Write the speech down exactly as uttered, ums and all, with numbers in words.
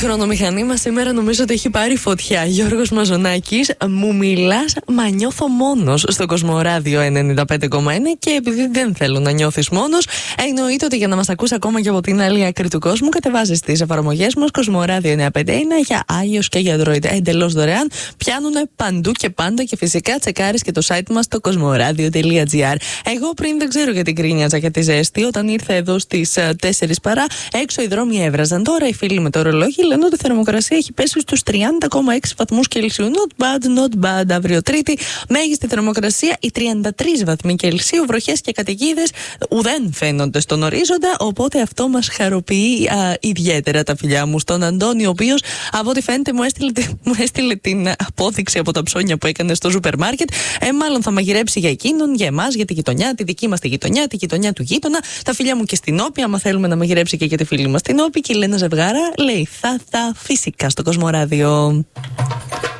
χρονομηχανή μας σήμερα νομίζω ότι έχει πάρει φωτιά. Γιώργος Μαζονάκης, μου μιλάς, μα νιώθω μόνος στο Κοσμοράδιο ενενήντα πέντε κόμμα ένα και επειδή δεν θέλω να νιώθεις μόνος, εννοείται ότι για να μας ακούς ακόμα και από την άλλη άκρη του κόσμου, κατεβάζεις τις εφαρμογές μας Κοσμοράδιο εννιακόσια πενήντα ένα για iOS και για Android. Εντελώς δωρεάν, πιάνουν παντού και πάντα και φυσικά τσεκάρεις και το site μας το κοσμοράδιο τελεία τζι άρ. Εγώ πριν δεν ξέρω γιατί γκρίνιαζα για τη ζέστη, όταν ήρθα εδώ στις τέσσερις παρά, έξω οι δρόμοι έβραζαν. Τώρα οι φίλοι με το ρολόγι λένε ότι η θερμοκρασία έχει πέσει στους τριάντα κόμμα έξι βαθμούς Κελσίου. Not bad, not bad. Αύριο Τρίτη, μέγιστη θερμοκρασία οι τριάντα τρεις βαθμοί Κελσίου. Βροχές και καταιγίδες ουδέν φαίνονται στον ορίζοντα. Οπότε αυτό μας χαροποιεί α, ιδιαίτερα. Τα φιλιά μου στον Αντώνη, ο οποίος από ό,τι φαίνεται μου έστειλε, μου έστειλε την απόδειξη από τα ψώνια που έκανε στο σούπερ μάρκετ. Ε, μάλλον θα μαγειρέψει για εκείνον, για εμάς, για τη γειτονιά, τη δική μας τη γειτονιά, τη γειτονιά του γείτονα. Τα φιλιά μου και στην Όπη, άμα θέλουμε να μαγειρέψει και για τη φίλη μας την Όπη. Και η Λένα Ζευγάρα λέει θα, θα, φυσικά στο Κοσμοράδιο.